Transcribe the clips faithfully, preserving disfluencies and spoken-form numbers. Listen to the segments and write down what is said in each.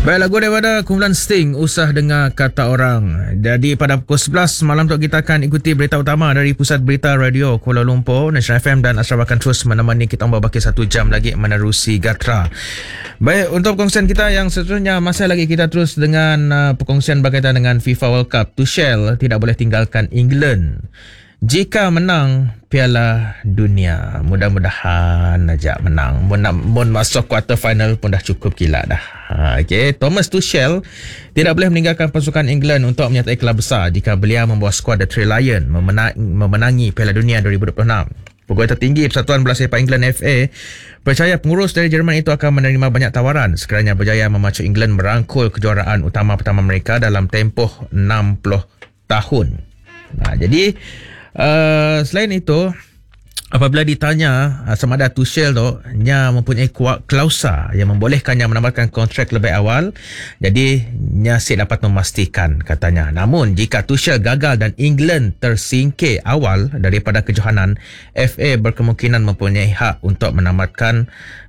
Baik, lagu daripada kumpulan Sting, Usah Dengar Kata Orang. Jadi pada pukul sebelas malam tu kita akan ikuti berita utama dari Pusat Berita Radio Kuala Lumpur. National F M dan Ashraf akan terus menemani kita berbaki satu jam lagi menerusi Gatra. Baik, untuk perkongsian kita yang seterusnya, masih lagi kita terus dengan uh, perkongsian berkaitan dengan FIFA World Cup. Tuchel tidak boleh tinggalkan England jika menang Piala Dunia. Mudah-mudahan aja menang. Mun, mun masuk quarter final pun dah cukup gila dah. Ha, okay. Thomas Tuchel tidak boleh meninggalkan pasukan England untuk menyertai kelab besar jika beliau membawa skuad The Three Lions memenangi, memenangi Piala Dunia dua ribu dua puluh enam. Pegawai tertinggi Persatuan Bola Sepak England F A percaya pengurus dari Jerman itu akan menerima banyak tawaran sekiranya berjaya memacu England merangkul kejuaraan utama pertama mereka dalam tempoh enam puluh tahun. Nah, jadi Uh, selain itu, apabila ditanya uh, sama ada Tuchel tu nya mempunyai klausa yang membolehkannya menambahkan kontrak lebih awal, jadi nya si dapat memastikan katanya. Namun jika Tuchel gagal dan England tersingkir awal daripada kejohanan, F A berkemungkinan mempunyai hak untuk menamatkan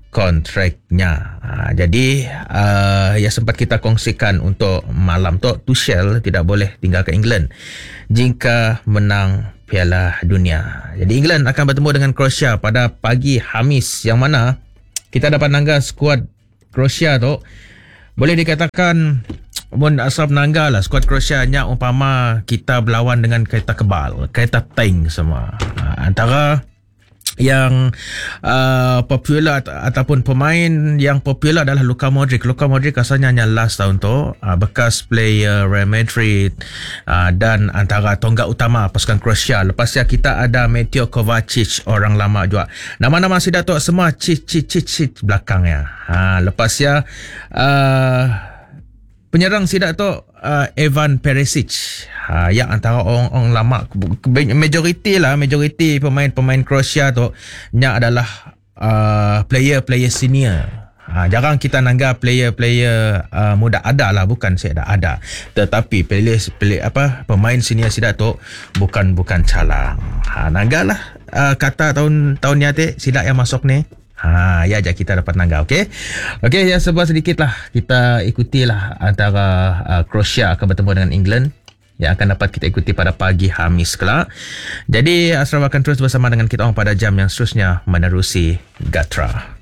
kontraknya. Ha, jadi uh, yang sempat kita kongsikan untuk malam tu, Tuchel tidak boleh tinggalkan England jika menang Piala Dunia. Jadi England akan bertemu dengan Croatia pada pagi Khamis, yang mana kita dapat nangga skuad Croatia tu boleh dikatakan mun asal nangga lah skuad Croatia nya umpama kita berlawan dengan kereta kebal, kereta tank semua. Ha, antara yang uh, popular ataupun pemain yang popular adalah Luka Modric. Luka Modric asalnya hanya last tahun tu, uh, bekas player Real Madrid uh, dan antara tonggak utama pasukan Croatia. Lepasnya kita ada Mateo Kovacic, orang lama juga. Nama-nama si Datuk semua cicit cicit cicit belakangnya. Ha, lepasnya uh, penyerang si Datuk uh, Ivan Perisic. Ha, yang antara orang-orang lama, majoriti lah, majoriti pemain-pemain Croatia tu nya adalah uh, player-player senior. Ha, jarang kita nangga player-player uh, muda. Ada lah, bukan saya dah ada, tetapi player, player apa pemain senior sidak tu bukan bukan calang. Ha, nangga lah uh, kata tahun tahun ni ate sidak yang masuk ni. Ha, ya aja kita dapat nangga, okey. Okey, ya sebuah sedikit lah kita ikutilah antara uh, Croatia akan bertemu dengan England yang akan dapat kita ikuti pada pagi Khamis kelak. Jadi Ashraf akan terus bersama dengan kita orang pada jam yang seterusnya menerusi Gatra.